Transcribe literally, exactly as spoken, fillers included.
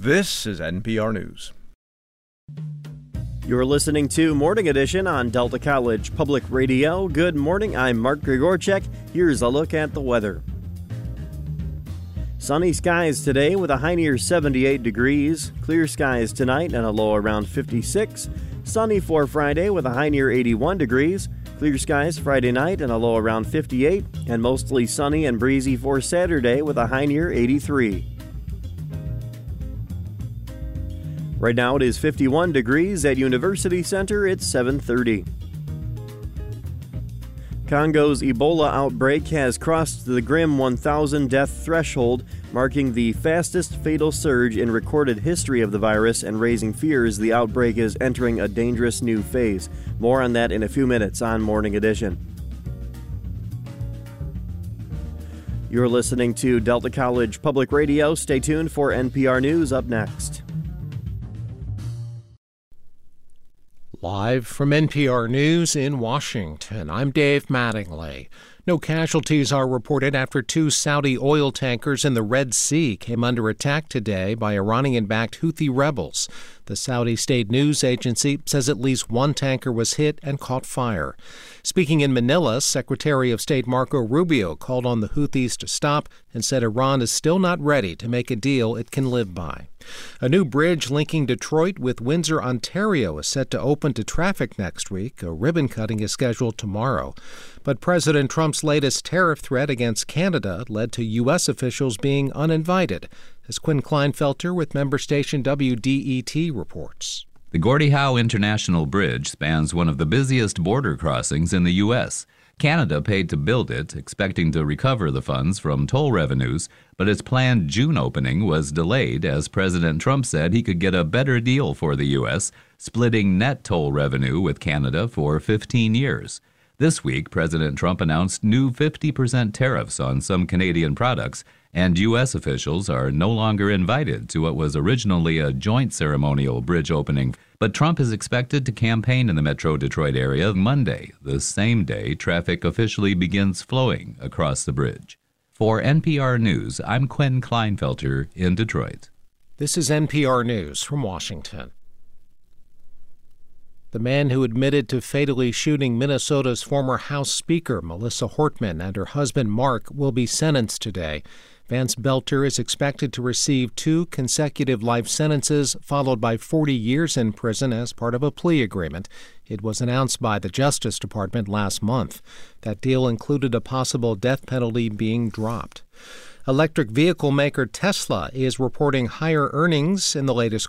This is N P R News. You're listening to Morning Edition on Delta College Public Radio. Good morning, I'm Mark Grigorchek. Here's a look at the weather. Sunny skies today with a high near seventy-eight degrees. Clear skies tonight and a low around fifty-six. Sunny for Friday with a high near eighty-one degrees. Clear skies Friday night and a low around fifty-eight. And mostly sunny and breezy for Saturday with a high near eighty-three. Right now it is fifty-one degrees at University Center. It's seven thirty. Congo's Ebola outbreak has crossed the grim one thousand death threshold, marking the fastest fatal surge in recorded history of the virus and raising fears the outbreak is entering a dangerous new phase. More on that in a few minutes on Morning Edition. You're listening to Delta College Public Radio. Stay tuned for N P R News up next. Live from N P R News in Washington, I'm Dave Mattingly. No casualties are reported after two Saudi oil tankers in the Red Sea came under attack today by Iranian-backed Houthi rebels. The Saudi state news agency says at least one tanker was hit and caught fire. Speaking in Manila, Secretary of State Marco Rubio called on the Houthis to stop and said Iran is still not ready to make a deal it can live by. A new bridge linking Detroit with Windsor, Ontario is set to open to traffic next week. A ribbon cutting is scheduled tomorrow. But President Trump's latest tariff threat against Canada led to U S officials being uninvited, as Quinn Kleinfelter with member station W D E T reports. The Gordie Howe International Bridge spans one of the busiest border crossings in the U S Canada paid to build it, expecting to recover the funds from toll revenues, but its planned June opening was delayed as President Trump said he could get a better deal for the U S, splitting net toll revenue with Canada for fifteen years. This week, President Trump announced new fifty percent tariffs on some Canadian products, and U S officials are no longer invited to what was originally a joint ceremonial bridge opening. But Trump is expected to campaign in the Metro Detroit area Monday, the same day traffic officially begins flowing across the bridge. For N P R News, I'm Quinn Kleinfelter in Detroit. This is N P R News from Washington. The man who admitted to fatally shooting Minnesota's former House Speaker, Melissa Hortman, and her husband, Mark, will be sentenced today. Vance Belter is expected to receive two consecutive life sentences, followed by forty years in prison as part of a plea agreement. It was announced by the Justice Department last month. That deal included a possible death penalty being dropped. Electric vehicle maker Tesla is reporting higher earnings in the latest